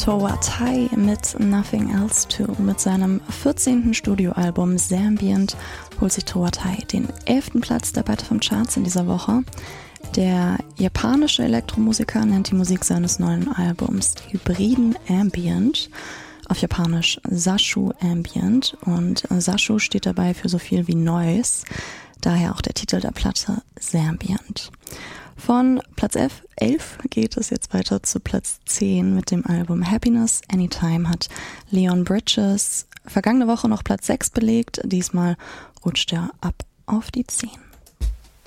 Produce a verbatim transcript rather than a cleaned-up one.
Towa Tai mit Nothing Else To. Mit seinem vierzehnten Studioalbum Zambient holt sich Towa Tai den elften Platz der Battle Charts in dieser Woche. Der japanische Elektromusiker nennt die Musik seines neuen Albums Hybriden Ambient, auf Japanisch Zashu Ambient, und Zashu steht dabei für so viel wie Noise, daher auch der Titel der Platte Zambient. Von Platz elf geht es jetzt weiter zu Platz zehn mit dem Album Happiness Anytime. Hat Leon Bridges vergangene Woche noch Platz sechs belegt, diesmal rutscht er ab auf die zehn.